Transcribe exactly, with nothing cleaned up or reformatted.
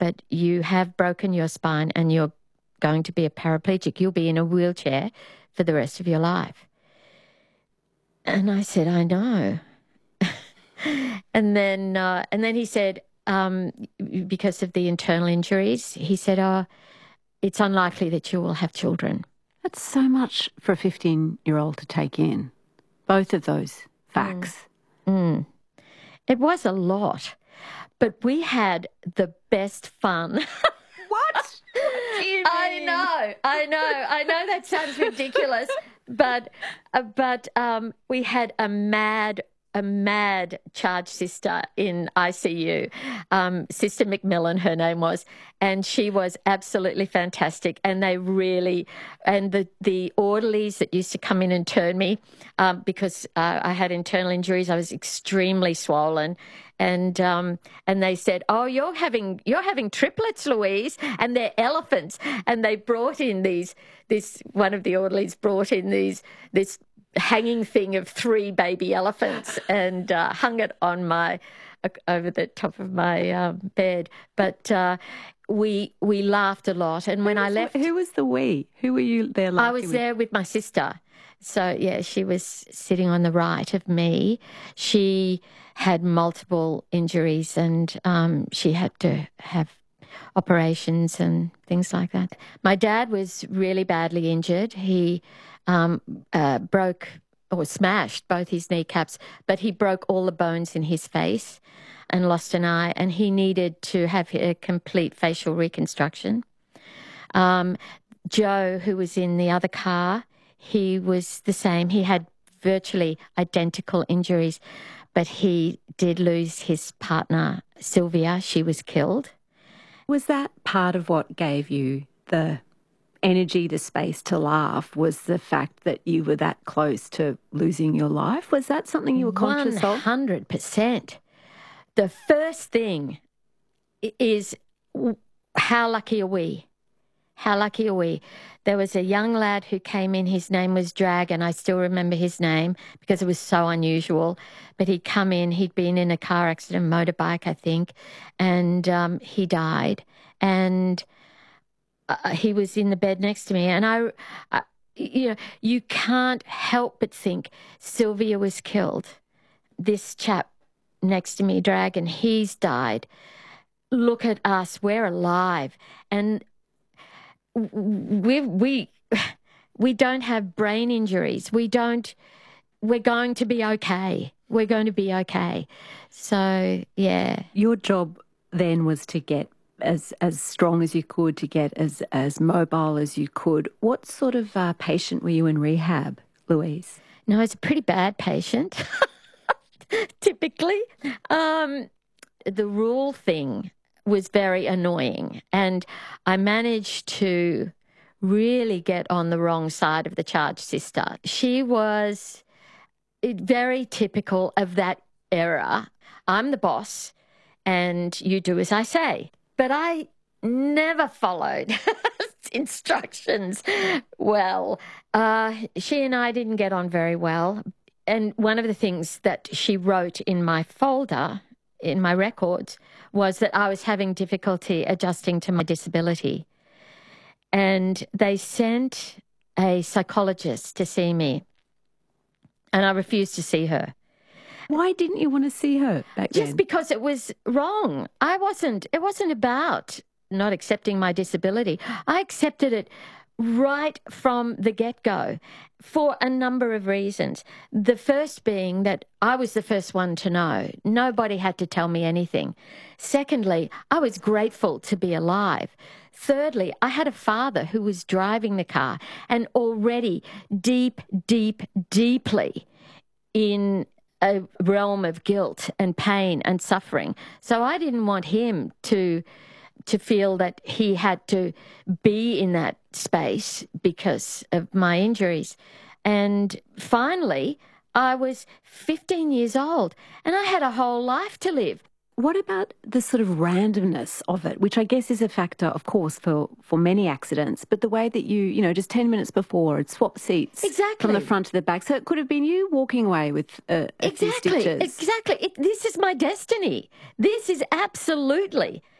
but you have broken your spine and you're going to be a paraplegic. You'll be in a wheelchair for the rest of your life. And I said, I know. and then uh, and then he said, um, because of the internal injuries, he said, oh, it's unlikely that you will have children. That's so much for a fifteen-year-old to take in, both of those facts. Mm. Mm. It was a lot, but we had the best fun. What? What do you mean? I know, I know, I know that sounds ridiculous, but uh, but um, we had a mad a mad charge sister in I C U, um, Sister McMillan, her name was, and she was absolutely fantastic. And they really, and the, the orderlies that used to come in and turn me, um, because uh, I had internal injuries, I was extremely swollen. And um, and they said, oh, you're having you're having triplets, Louise, and they're elephants. And they brought in these, this, one of the orderlies brought in these, this hanging thing of three baby elephants and uh, hung it on my, uh, over the top of my um, bed. But uh, we we laughed a lot. And when who I left... Who was the we? Who were you there laughing I was with? there with my sister. So, yeah, she was sitting on the right of me. She had multiple injuries and um, she had to have operations and things like that. My dad was really badly injured. He um, uh, broke or smashed both his kneecaps, but he broke all the bones in his face and lost an eye, and he needed to have a complete facial reconstruction. Um, Joe, who was in the other car, he was the same. He had virtually identical injuries, but he did lose his partner, Sylvia. She was killed. Was that part of what gave you the energy, the space to laugh, was the fact that you were that close to losing your life? Was that something you were conscious of? one hundred percent. The first thing is, how lucky are we? How lucky are we? There was a young lad who came in, his name was Dragon. I still remember his name because it was so unusual. But he'd come in, he'd been in a car accident, motorbike, I think, and um, he died. And uh, he was in the bed next to me. And I, I, you know, you can't help but think Sylvia was killed. This chap next to me, Dragon, he's died. Look at us, we're alive. And we we we don't have brain injuries. We don't. We're going to be okay. We're going to be okay. So yeah. Your job then was to get as as strong as you could, to get as as mobile as you could. What sort of uh, patient were you in rehab, Louise? No, I was a pretty bad patient. Typically, um, the rule thing was very annoying, and I managed to really get on the wrong side of the charge sister. She was very typical of that era. I'm the boss and you do as I say. But I never followed instructions well. Uh, she and I didn't get on very well. And one of the things that she wrote in my folder, in my records, was that I was having difficulty adjusting to my disability. And they sent a psychologist to see me, and I refused to see her. Why didn't you want to see her back then? Just because it was wrong. I wasn't, it wasn't about not accepting my disability. I accepted it right from the get-go for a number of reasons. The first being that I was the first one to know. Nobody had to tell me anything. Secondly, I was grateful to be alive. Thirdly, I had a father who was driving the car and already deep, deep, deeply in a realm of guilt and pain and suffering. So I didn't want him to to feel that he had to be in that space because of my injuries. And finally, I was fifteen years old and I had a whole life to live. What about the sort of randomness of it, which I guess is a factor, of course, for, for many accidents, but the way that you, you know, just ten minutes before, it swapped seats exactly. from the front to the back. So it could have been you walking away with a, a exactly. few stitches. Exactly. It, this is my destiny. This is absolutely